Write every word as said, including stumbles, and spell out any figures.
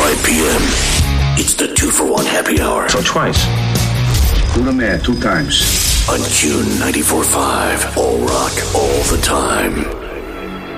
five p.m. It's the two for one happy hour. So twice. Una man, two times. On June ninety-four point five. All rock, all the time.